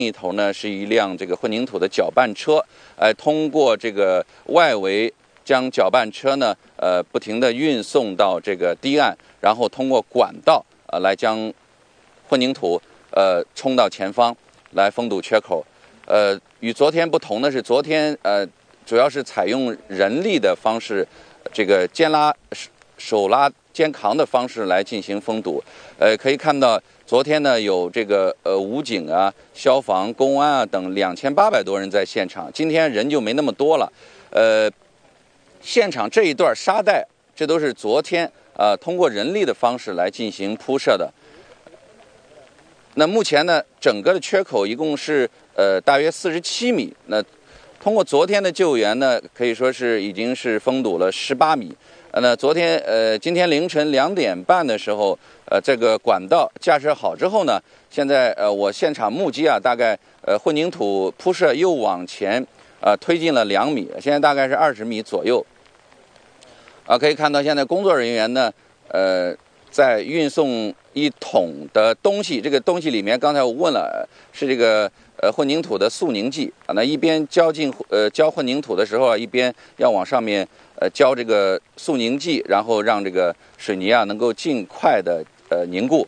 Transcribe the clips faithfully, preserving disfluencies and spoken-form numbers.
一头呢是一辆这个混凝土的搅拌车，呃，通过这个外围将搅拌车呢，呃，不停地运送到这个堤岸，然后通过管道呃来将混凝土呃冲到前方来封堵缺口。呃，与昨天不同的是，昨天呃主要是采用人力的方式，这个肩拉手拉肩扛的方式来进行封堵。呃，可以看到。昨天呢，有这个呃武警啊、消防、公安啊等两千八百多人在现场。今天人就没那么多了。呃，现场这一段沙袋，这都是昨天啊、呃、通过人力的方式来进行铺设的。那目前呢，整个的缺口一共是呃大约四十七米。那通过昨天的救援呢，可以说是已经是封堵了十八米。那昨天呃今天凌晨两点半的时候，呃这个管道架设好之后呢，现在呃我现场目击啊，大概呃混凝土铺设又往前呃推进了两米，现在大概是二十米左右。啊，可以看到现在工作人员呢，呃在运送一桶的东西，这个东西里面刚才我问了，是这个呃混凝土的速凝剂啊。那一边浇进呃浇混凝土的时候啊，一边要往上面。呃，浇这个速凝剂，然后让这个水泥啊能够尽快的呃凝固。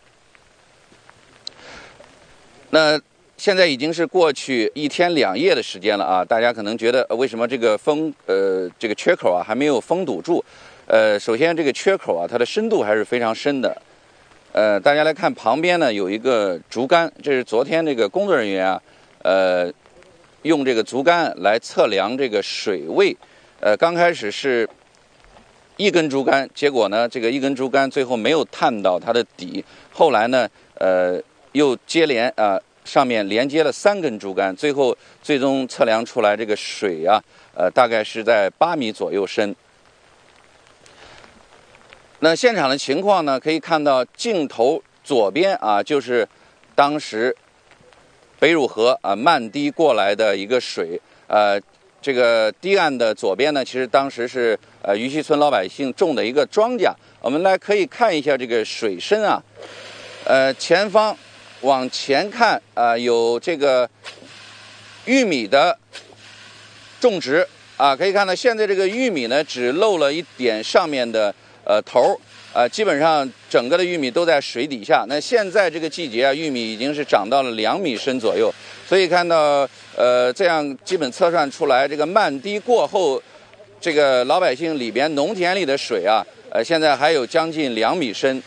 那现在已经是过去一天两夜的时间了啊，大家可能觉得、呃、为什么这个封呃这个缺口啊还没有封堵住？呃，首先这个缺口啊它的深度还是非常深的。呃，大家来看旁边呢有一个竹竿，这是昨天这个工作人员啊，呃，用这个竹竿来测量这个水位。呃，刚开始是一根竹竿，结果呢，这个一根竹竿最后没有探到它的底。后来呢，呃，又接连啊、呃，上面连接了三根竹竿，最后最终测量出来这个水啊，呃，大概是在八米左右深。那现场的情况呢，可以看到镜头左边啊，就是当时北汝河啊漫堤过来的一个水，呃。这个堤岸的左边呢，其实当时是呃鱼溪村老百姓种的一个庄稼。我们来可以看一下这个水深啊，呃，前方往前看啊、呃，有这个玉米的种植啊，可以看到现在这个玉米呢，只露了一点上面的呃头啊、呃，基本上整个的玉米都在水底下。那现在这个季节啊，玉米已经是长到了两米深左右。所以看到，呃，这样基本测算出来，这个漫堤过后，这个老百姓里边农田里的水啊，呃，现在还有将近两米深。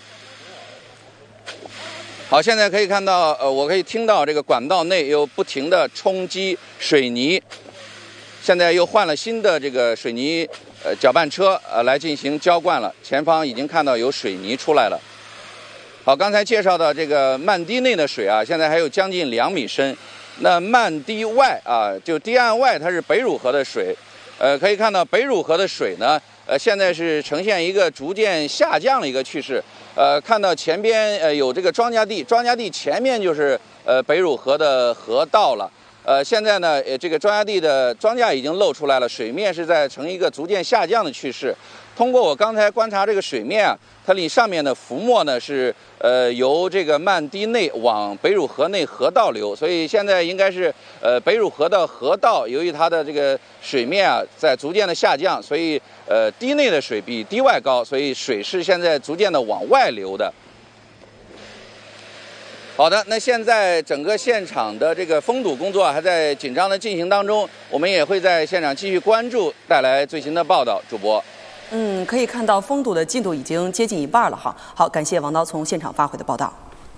好，现在可以看到，呃，我可以听到这个管道内有不停的冲击水泥，现在又换了新的这个水泥呃搅拌车呃来进行浇灌了，前方已经看到有水泥出来了。好，刚才介绍到这个漫堤内的水啊，现在还有将近两米深。那漫堤外啊，就堤岸外，它是北汝河的水，呃，可以看到北汝河的水呢，呃，现在是呈现一个逐渐下降的一个趋势。呃，看到前边呃有这个庄稼地，庄稼地前面就是呃北汝河的河道了。呃，现在呢，呃，这个庄稼地的庄稼已经露出来了，水面是在呈一个逐渐下降的趋势。通过我刚才观察这个水面啊，它里上面的浮沫呢是呃由这个漫堤内往北汝河内河道流，所以现在应该是呃北汝河的河道，由于它的这个水面啊在逐渐的下降，所以呃堤内的水比堤外高，所以水是现在逐渐的往外流的。好的，那现在整个现场的这个封堵工作还在紧张的进行当中，我们也会在现场继续关注，带来最新的报道。主播。 嗯，可以看到封堵的进度已经接近一半了哈。好，感谢王涛从现场发回的报道。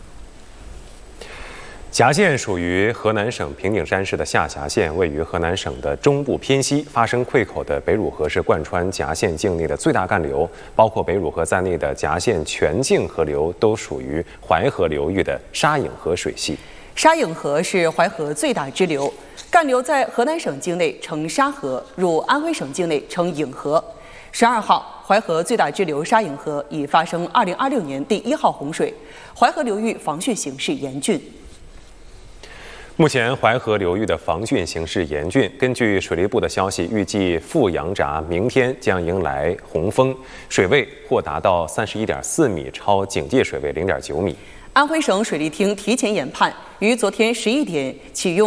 夹县属于河南省平顶山市的下辖县，位于河南省的中部偏西。发生溃口的北汝河是贯穿夹县境内的最大干流，包括北汝河在内的夹县全境河流都属于淮河流域的沙颍河水系。 沙颍河是淮河最大支流，干流在河南省境内称沙河，入安徽省境内称颍河。十二号，淮河最大支流沙颍河已发生二零二六年第一号洪水，淮河流域防汛形势严峻。 目前淮河流域的防汛形势严峻。根据水利部的消息，预计富阳闸明天将迎来洪峰，水位或达到三十一点四米，超警戒水位零点九米。 安徽省水利厅提前研判，于昨天十一点启用。